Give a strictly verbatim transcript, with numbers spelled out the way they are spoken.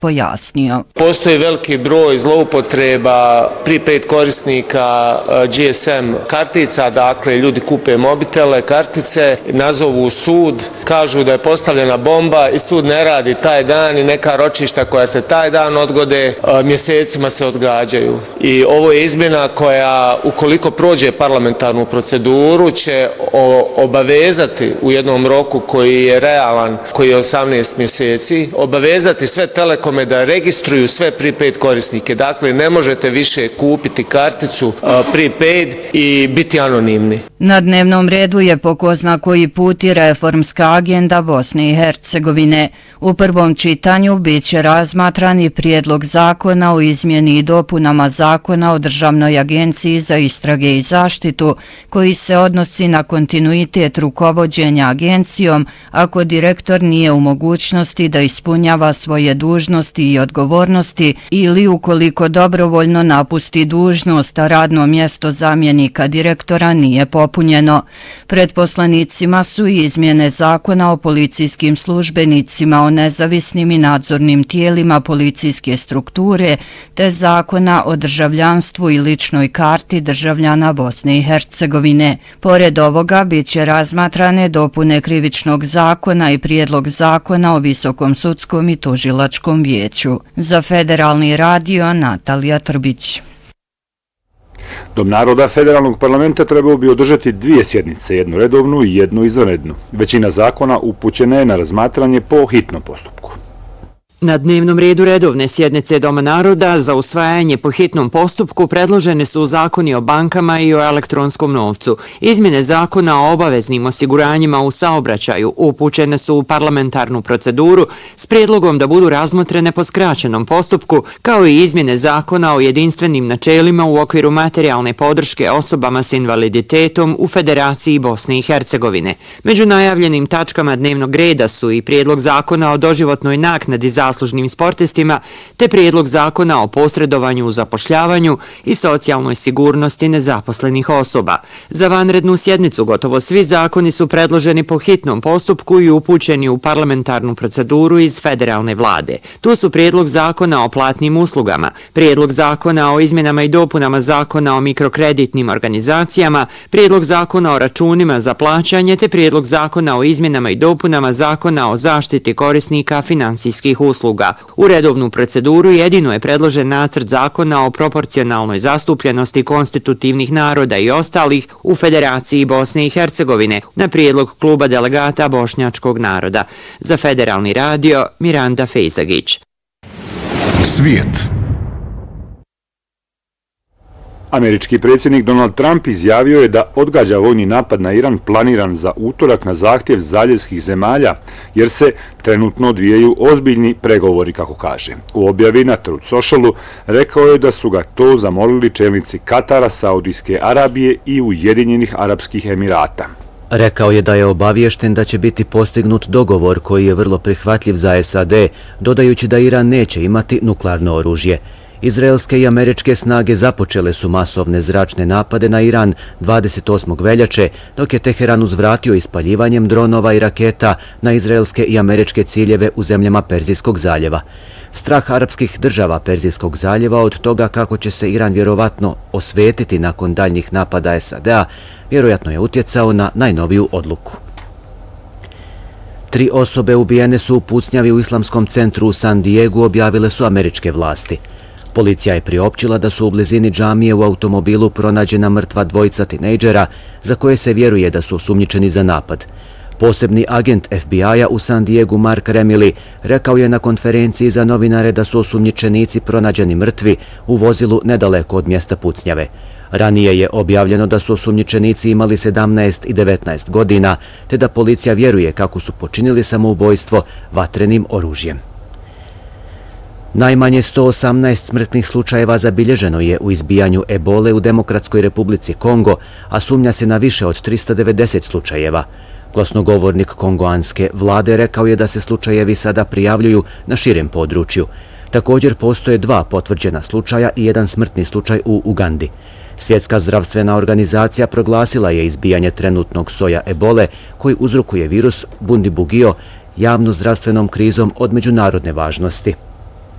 pojasnio. Postoji veliki broj zloupotreba prepaid korisnika G S M kartica, dakle ljudi kupe mobitele, kartice, nazovu sud, kažu da je postavljena bomba i sud ne radi taj dan i neka ročišta koja se taj dan odgode, mjesecima se odgađaju. I ovo je izmjena koja, ukoliko prođe parlamentarnu proceduru, će obavezati u jednom roku koji je realan, koji je osamnaest mjeseci, obavezati sve telekome da registruju sve prepaid korisnike. Dakle, ne možete više kupiti karticu prepaid i biti anonimni. Na dnevnom redu je po ko zna koji put i reformska agenda Bosne i Hercegovine. U prvom čitanju bit će razmatran i prijedlog zakona o izmjeni i dopunama zakona o Državnoj agenciji za istrage i zaštitu, koji se odnosi na kontinuitet rukovođenja agencijom ako direktor nije u mogućnosti da ispunjava svoje dužnosti i odgovornosti ili ukoliko dobrovoljno napusti dužnost, a radno mjesto zamjenika direktora nije popunjeno. Pred poslanicima su i izmjene zakona o policijskim službenicima, o nezavisnim i nadzornim tijelima policijske strukture, te zakona o državljanstvu i ličnoj karti državljana Bosne i Hercegovine. Pored ovoga bit će razmatrane dopune krivičnog zakona i prijedlog zakona o Visokom sudskom i tužilačkom vijeću. Za Federalni radio Natalija Trbić. Dom naroda Federalnog parlamenta trebao bi održati dvije sjednice, jednu redovnu i jednu izvanrednu. Većina zakona upućena je na razmatranje po hitnom postupku. Na dnevnom redu redovne sjednice Doma naroda za usvajanje po hitnom postupku predložene su zakoni o bankama i o elektronskom novcu. Izmjene zakona o obaveznim osiguranjima u saobraćaju upućene su u parlamentarnu proceduru s prijedlogom da budu razmotrene po skraćenom postupku, kao i izmjene zakona o jedinstvenim načelima u okviru materijalne podrške osobama s invaliditetom u Federaciji Bosne i Hercegovine. Među najavljenim tačkama dnevnog reda su i prijedlog zakona o doživotnoj naknadi za zaslužnim sportistima, te prijedlog zakona o posredovanju u zapošljavanju i socijalnoj sigurnosti nezaposlenih osoba. Za vanrednu sjednicu gotovo svi zakoni su predloženi po hitnom postupku i upućeni u parlamentarnu proceduru iz federalne vlade. Tu su prijedlog zakona o platnim uslugama, prijedlog zakona o izmjenama i dopunama zakona o mikrokreditnim organizacijama, prijedlog zakona o računima za plaćanje, te prijedlog zakona o izmjenama i dopunama zakona o zaštiti korisnika finansijskih usluga. U redovnu proceduru jedino je predložen nacrt zakona o proporcionalnoj zastupljenosti konstitutivnih naroda i ostalih u Federaciji Bosne i Hercegovine na prijedlog kluba delegata bošnjačkog naroda. Za Federalni radio Miranda Fejzagić. Svijet. Američki predsjednik Donald Trump izjavio je da odgađa vojni napad na Iran planiran za utorak na zahtjev zaljevskih zemalja, jer se trenutno odvijaju ozbiljni pregovori, kako kaže. U objavi na Truth Socialu rekao je da su ga to zamolili čelnici Katara, Saudijske Arabije i Ujedinjenih Arapskih Emirata. Rekao je da je obaviješten da će biti postignut dogovor koji je vrlo prihvatljiv za S A D, dodajući da Iran neće imati nuklearno oružje. Izraelske i američke snage započele su masovne zračne napade na Iran dvadeset osmog veljače, dok je Teheran uzvratio ispaljivanjem dronova i raketa na izraelske i američke ciljeve u zemljama Perzijskog zaljeva. Strah arapskih država Perzijskog zaljeva od toga kako će se Iran vjerovatno osvetiti nakon daljnjih napada S A D-a vjerojatno je utjecao na najnoviju odluku. Tri osobe ubijene su u pucnjavi u islamskom centru u San Diegu, objavile su američke vlasti. Policija je priopćila da su u blizini džamije u automobilu pronađena mrtva dvojica tinejdžera za koje se vjeruje da su osumnjičeni za napad. Posebni agent F B I-a u San Diegu Mark Remili rekao je na konferenciji za novinare da su osumnjičenici pronađeni mrtvi u vozilu nedaleko od mjesta pucnjave. Ranije je objavljeno da su osumnjičenici imali sedamnaest i devetnaest godina, te da policija vjeruje kako su počinili samoubojstvo vatrenim oružjem. Najmanje sto osamnaest smrtnih slučajeva zabilježeno je u izbijanju ebole u Demokratskoj Republici Kongo, a sumnja se na više od trista devedeset slučajeva. Glasnogovornik kongoanske vlade rekao je da se slučajevi sada prijavljuju na širem području. Također postoje dva potvrđena slučaja i jedan smrtni slučaj u Ugandi. Svjetska zdravstvena organizacija proglasila je izbijanje trenutnog soja ebole koji uzrokuje virus Bundibugyo javno zdravstvenom krizom od međunarodne važnosti.